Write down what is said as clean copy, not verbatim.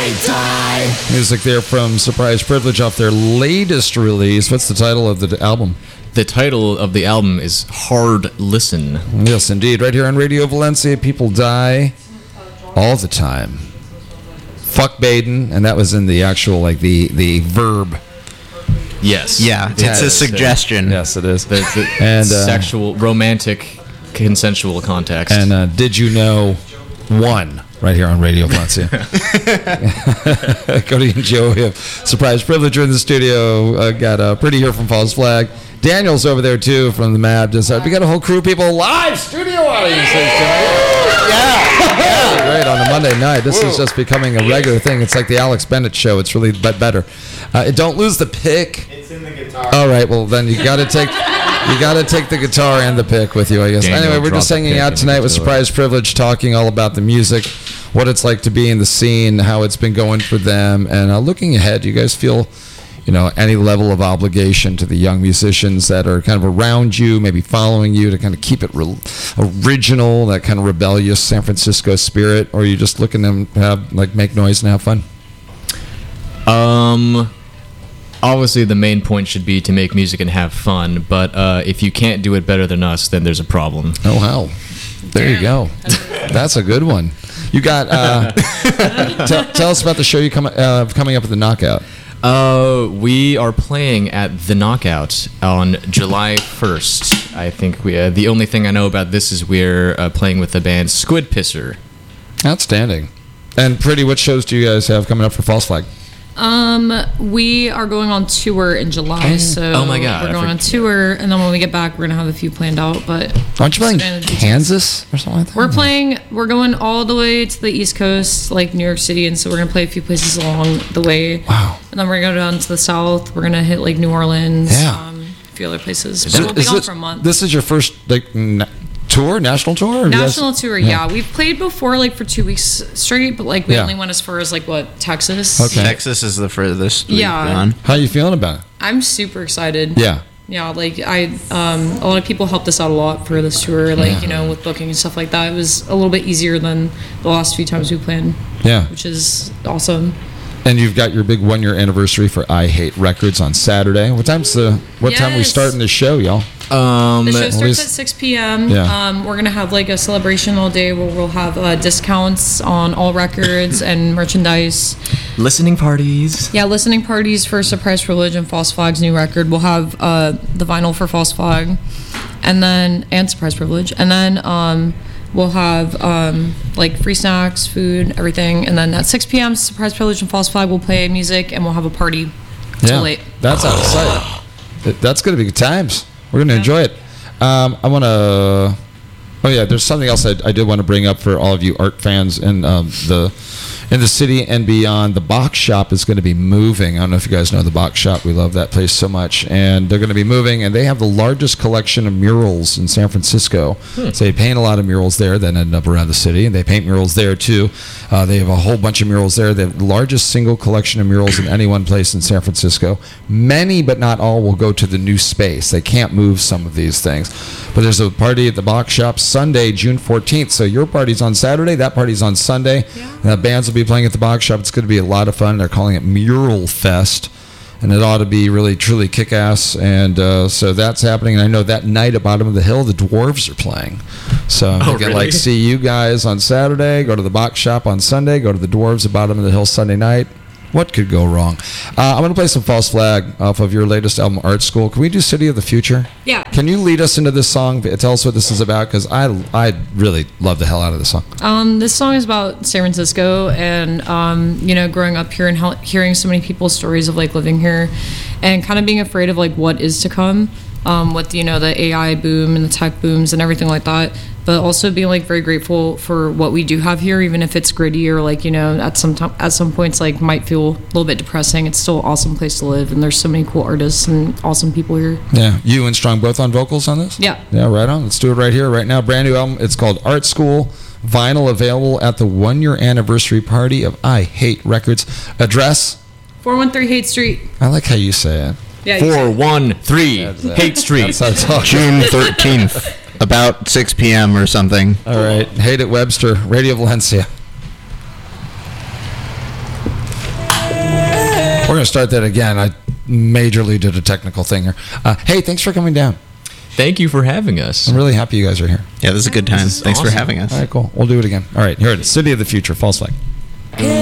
die. Music there from Surprise Privilege off their latest release. What's the title of the album? The title of the album is Hard Listen. Yes, indeed. Right here on Radio Valencia, people die all the time. Fuck Baden, and that was in the actual, like, the verb. Yes. Yeah, it's a suggestion. Yes, it is. And sexual, romantic, consensual context. And did you know one? Right here on Radio Valencia. Cody and Joe have Surprise Privileger in the studio. Got Pretty here from False Flag. Daniel's over there too from the Mad. We got a whole crew of people, live studio audience. Yeah. Great on a Monday night. This is just becoming a regular thing. It's like the Alex Bennett show. It's really better. Don't lose the pick. It's in the guitar. All right. Well, then you got to take the guitar and the pick with you, I guess. Daniel, anyway, we're just hanging out tonight with Surprise Privilege, talking all about the music, what it's like to be in the scene, how it's been going for them, and looking ahead. Do you guys feel, any level of obligation to the young musicians that are kind of around you, maybe following you, to kind of keep it original, that kind of rebellious San Francisco spirit, or are you just looking to have, make noise and have fun? Obviously, the main point should be to make music and have fun, but if you can't do it better than us, then there's a problem. Oh, hell. There you go. That's a good one. You got, tell us about the show you coming up at the Knockout. We are playing at the Knockout on July 1st. I think the only thing I know about this is we're playing with the band Squid Pisser. Outstanding. And Pretty, what shows do you guys have coming up for False Flag? We are going on tour in July, so oh my God, we're going on tour, and then when we get back, we're gonna have a few planned out. But aren't you playing Kansas or something like that? We're going all the way to the East Coast, like New York City, and so we're gonna play a few places along the way. Wow! And then we're gonna go down to the South. We're gonna hit like New Orleans, a few other places. But we'll be gone for a month. This is your first national tour? National tour, yeah. We've played before, for 2 weeks straight, but we only went as far as Texas. Okay. Texas is the furthest. Yeah. How are you feeling about it? I'm super excited. Yeah. Yeah, a lot of people helped us out a lot for this tour, with booking and stuff like that. It was a little bit easier than the last few times we planned. Yeah. Which is awesome. And you've got your big 1 year anniversary for I Hate Records on Saturday. What time we starting the show, y'all? The show starts at 6 p.m. Yeah. We're going to have a celebration all day where we'll have discounts on all records and merchandise. Listening parties. Yeah, listening parties for Surprise Privilege and False Flag's new record. We'll have the vinyl for False Flag and Surprise Privilege. And then we'll have free snacks, food, everything. And then at 6 p.m., Surprise Privilege and False Flag will play music, and we'll have a party till late. That's out of sight. That's going to be good times. We're going to enjoy it. There's something else I did want to bring up for all of you art fans in the city and beyond. The Box Shop is going to be moving. I don't know if you guys know the Box Shop. We love that place so much. And they're going to be moving, and they have the largest collection of murals in San Francisco. So they paint a lot of murals there that end up around the city, and they paint murals there too. They have a whole bunch of murals there. They have the largest single collection of murals in any one place in San Francisco. Many, but not all, will go to the new space. They can't move some of these things. But there's a party at the Box Shop Sunday, June 14th. So your party's on Saturday, that party's on Sunday. Yeah. Bands will be playing at the Box Shop. It's going to be a lot of fun. They're calling it Mural Fest, and it ought to be really, truly kick-ass. And so that's happening. And I know that night at Bottom of the Hill, the Dwarves are playing. So you can see you guys on Saturday, go to the Box Shop on Sunday, go to the Dwarves at Bottom of the Hill Sunday night. What could go wrong? I'm going to play some False Flag off of your latest album, Art School. Can we do City of the Future? Yeah. Can you lead us into this song? Tell us what this is about, because I really love the hell out of this song. This song is about San Francisco and, growing up here and hearing so many people's stories of, living here and kind of being afraid of, what is to come with, the AI boom and the tech booms and everything like that. But also being very grateful for what we do have here, even if it's gritty or at some points might feel a little bit depressing. It's still an awesome place to live, and there's so many cool artists and awesome people here. Yeah, you and Strong both on vocals on this? Yeah. Yeah, right on. Let's do it right here, right now. Brand new album. It's called Art School. Vinyl available at the 1 year anniversary party of I Hate Records. Address? 413 Haight Street. I like how you say it. Yeah, 413 Haight Street. June 13th. About 6 p.m. or something. All right. Hate it, Webster. Radio Valencia. We're going to start that again. I majorly did a technical thing here. Hey, thanks for coming down. Thank you for having us. I'm really happy you guys are here. Yeah, this is a good time. This is Thanks for awesome. having us. All right, cool. We'll do it again. All right, here it is. City of the Future, False Flag.